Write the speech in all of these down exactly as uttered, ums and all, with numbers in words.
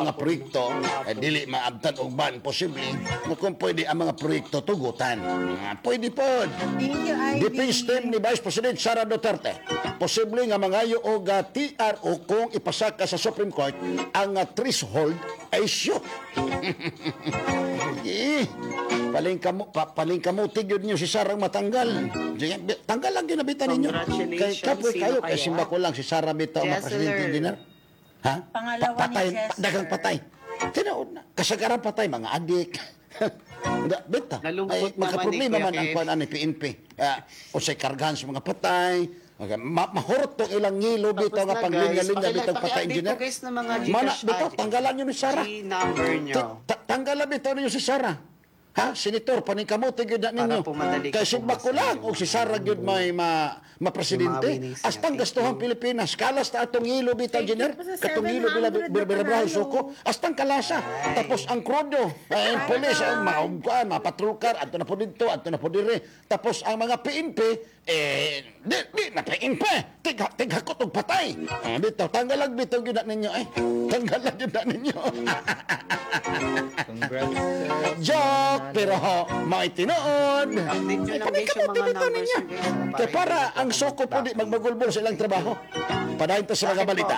mga proyekto eh, dili maabtan og ban posible mo kung pwede ang mga proyekto tugutan. Ah, pwede pod. Thank you, Ivy. Defense team ni Vice President Sara Duterte. Posible nga mangayo og uh, T R O kung ipasaka sa Supreme Court ang uh, threshold issue. eh, paling kamu pa, paling kamutig yun niyo si Sarang matanggal. Tanggal lang ginabitan ninyo. Kay kapoy kayo kay simba ko lang si Sara bitaw ma presidente dinner. Ha? Pangalawa Pa- patay, ni Chester. dagang patay. Tinood na. Kasagaran patay mga adik. Bita. Nalungkot Ay, magka-problema naman man ni ang Kuya kuan ani P N P. Uh, o say kargahan sa mga patay. Okay. Ma mahurot tong ilang ngilo bitaw nga panglinya-linya bitaw patay engineer. Guys, na mga Mana Gcash bitaw addict. tanggalan niyo ni Sara. G number nyo. Ta- ta- Tanggalan bitaw niyo si Sara. Ha, senator, paningkamuti gyud na ninyo. Para po madali Kay ko simba ko lang og si Sara gyud may ma mapresidente. Yung mga winnings Astang niya. gastuhan Pilipinas. Kalas ta atong ngilo bitaw Thank you engineer. po sa Katong ngilo bila seven hundred na birabraho panalo. suko. Astang kalasa. Tapos ang krudo, ay, ang pulis, ang maugkuan, mapatrulkar, adto na po dito, adto na po dire. Tapos ang mga P N P, eh, di, di na P N P. Tigha, tighakot og patay. Ah, bitaw, tanggalag bitaw gyud na ninyo eh. Tanggalag gyud na ninyo. Congrats. Joke, pero ho, may tinuod. Update nyo lang guys yung mga numbers nyo guys. Kaya para ang soko po di magbagulbol sa ilang trabaho. Padayon to sa mga balita.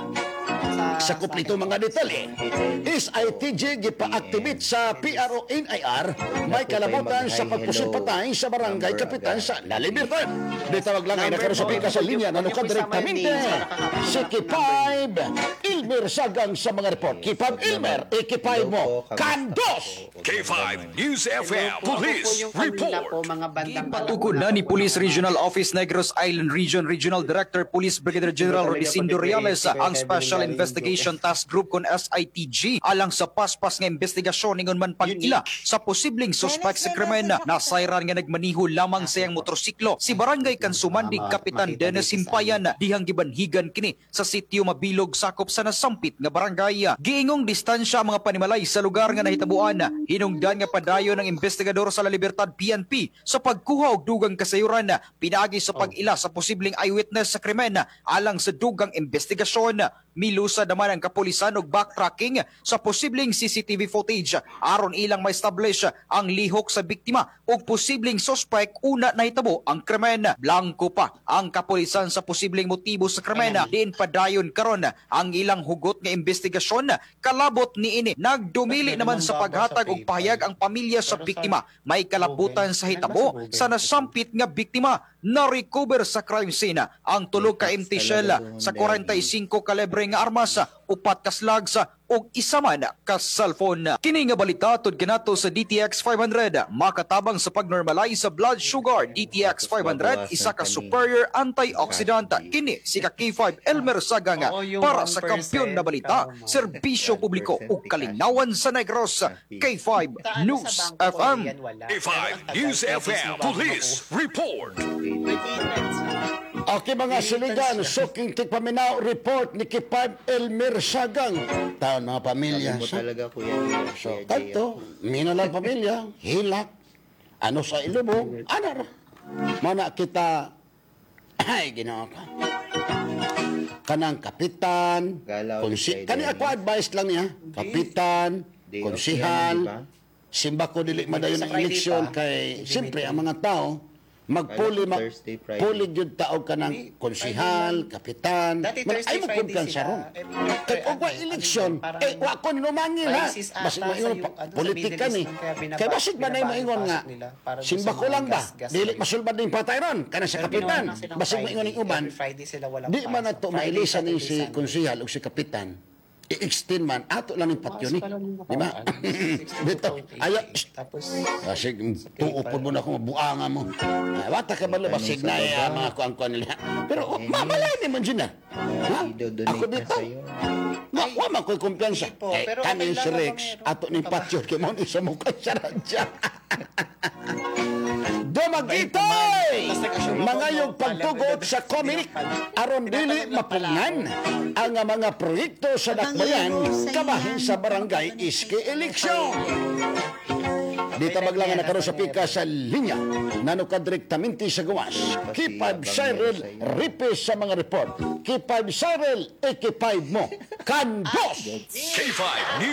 Sa kuplito mga detalye, is I T G gipa-activate sa P R O N I R may kalabutan sa pagpusil patay sa barangay kapitan sa La Libertad. Ditawag lang ay nakaroon sa pika sa linya na nukad direktamente si Kipayb Ilmer Sagang sa mga report. Kipayb Ilmer, ikipayb mo, kandos! K five News F M Police Report. Patukod na ni Police Regional Office Negros Island Region Regional Director Police Brigadier General Rodicindo Reales ang Special Investigation Task Group kon S I T G alang sa paspas nga investigasyon ningon man pag-ila sa posibleng suspect sa krimen na nasayran nga nagmaniho lamang sa iyang motorsiklo si Barangay Kansumandig Kapitan Dennis Himpayan dihang gibanhigan kini sa sitio Mabilog sakop sa nasampit nga barangay. Giingong distansya ang mga panimalay sa lugar nga nahitabuan hinungdan nga padayon ng investigador sa La Libertad P N P sa pagkuha og dugang kasayuran pinagi sa pag-ila sa posibleng eyewitness sa krimen alang sa dugang investigasyon. Milusa naman ang kapulisan og backtracking sa posibleng C C T V footage aron ilang ma-establish ang lihok sa biktima ug posibleng suspect una nahitabo ang krimen. Blanco pa ang kapulisan sa posibleng motibo sa krimen diin padayon karon ang ilang hugot nga investigasyon. Kalabot niini nagdumili naman sa paghatag og pahayag ang pamilya sa biktima may kalabutan sa hitabo sa nasampit nga biktima. Na-recover sa crime scene ang tulog ka empty shell sa forty-five kalibre nga armas, upat ka slugs ug isa man ka cellphone. Kini nga balita tud kanato sa D T X five hundred makatabang sa pag-normalize sa blood sugar. D T X five hundred isa ka superior antioxidant. Kini si ka K five Elmer Sagang para sa kampiyon na balita, serbisyo publiko ug kalinawan sa Negros. K five News F M. K five News F M Police Report. Okay mga siligan, suking tigpaminaw report ni Kipayb Elmer Sagang. Taon mga pamilya. Sabi mo Sa, talaga, Kuya. so, Kuya J. kanto, minalang pamilya, hilak, ano sa ilubong, anar. Mana kita, ay, ginawa ka. Kanang kapitan, Galaw, konsi, Kuya J. kani ako advice lang niya, kapitan, Day off yan, di ba? konsihal, simba ko dili madayon ang eleksyon kay, siyempre, ang mga tao, magpuli Kala ko mag Thursday, Friday. puli gyud taog ka ng konsihal, kapitan. Dati Man- Thursday, ay mo Friday kumpiyansa sila. ron. Eh, Kay ano, og wa ano, eleksyon, parang eh wa ko numangil ha. crisis ata Basig sa maingon yung- pa ano, sa politika Middle ni. East nun, kaya binaba- Kay basig ba nay binaba- maingon nga pasok nila para doon simba sa ko mga lang ba? gas-gas Dili rate. masulbad ning patay ron kana sa Pero ginawa kapitan. na silang Basig Friday. maingon ning uban. Every Friday sila walang Di man pasok. ato Friday, mailisa ni Saturday, si Sunday. konsihal ug si kapitan. I-extend man ato lang ning patyo ni. Di ba? Dito ayo. Tapos, Basig tuupod mo na ako mabuanga mo. Ah, Wata ka ba lo basig na eh, ah, mga kuang-kuan nila. Pero oh, mamalay ni man dyan na. Ha? I-donate Ako na dito. sa'yo. Wa wa man ko'y kumpiyansa. Hindi po, Eh, pero kami okay si lang Rex, kami. ato ni patyo, kay mo ni sa mukha siya radya. Dumagitoy! Mga yung pagtugot sa Comelec aron dili mapugnan ang mga proyekto sa dakbayan kabahin sa barangay iski eleksyon. Dito maglangan na karon sa pika sa linya nanuka direktamente sa gawas. Kipad Cyril Ripis sa mga report. Kipad Cyril, ikipad mo. Kandos! K five News